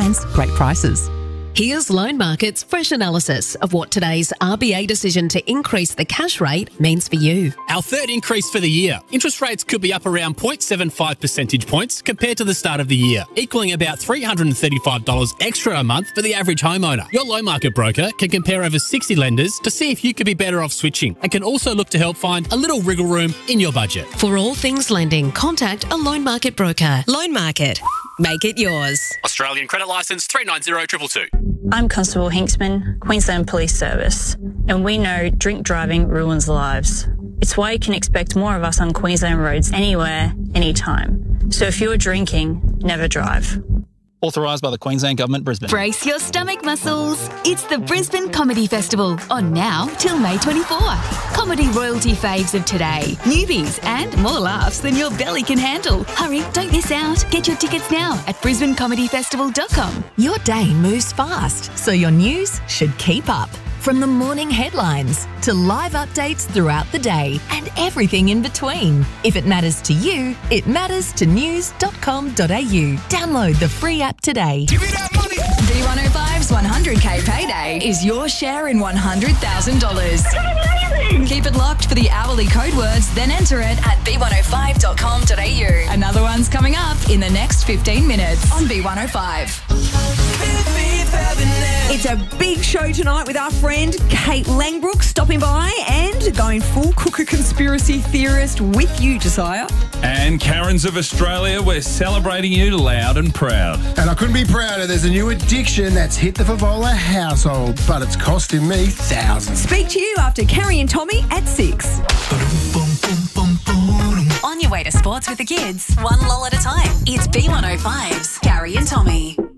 brands, great prices. Here's Loan Market's fresh analysis of what today's RBA decision to increase the cash rate means for you. Our third increase for the year. Interest rates could be up around 0.75 percentage points compared to the start of the year, equaling about $335 extra a month for the average homeowner. Your Loan Market broker can compare over 60 lenders to see if you could be better off switching, and can also look to help find a little wriggle room in your budget. For all things lending, contact a Loan Market broker. Loan Market. Make it yours. Australian credit licence 390222. I'm Constable Hinksman, Queensland Police Service, and we know drink driving ruins lives. It's why you can expect more of us on Queensland roads anywhere, anytime. So if you're drinking, never drive. Authorised by the Queensland Government, Brisbane. Brace your stomach muscles. It's the Brisbane Comedy Festival, on now till May 24. Comedy royalty faves of today, newbies, and more laughs than your belly can handle. Hurry, don't miss out. Get your tickets now at brisbanecomedyfestival.com. Your day moves fast, so your news should keep up. From the morning headlines to live updates throughout the day and everything in between. If it matters to you, it matters to news.com.au. Download the free app today. Give me that money. B105's 100K payday is your share in $100,000. Keep it locked for the hourly code words, then enter it at b105.com.au. Another one's coming up in the next 15 minutes on B105. It's a big show tonight with our friend Kate Langbrook stopping by and going full cooker conspiracy theorist with you, Josiah. And Karens of Australia, we're celebrating you loud and proud. And I couldn't be prouder. There's a new addiction that's hit the Favola household, but it's costing me thousands. Speak to you after Carrie and Tommy at 6. On your way to sports with the kids, one lol at a time. It's B105's Carrie and Tommy.